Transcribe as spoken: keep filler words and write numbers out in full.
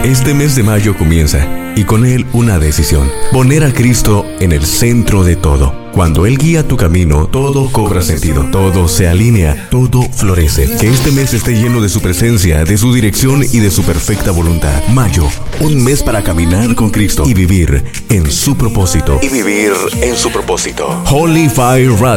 Este mes de mayo comienza y con él una decisión: poner a Cristo en el centro de todo. Cuando Él guía tu camino, todo cobra sentido, todo se alinea, todo florece. Que este mes esté lleno de su presencia, de su dirección y de su perfecta voluntad. Mayo, un mes para caminar con Cristo y vivir en su propósito. Y vivir en su propósito. Holy Fire Radio.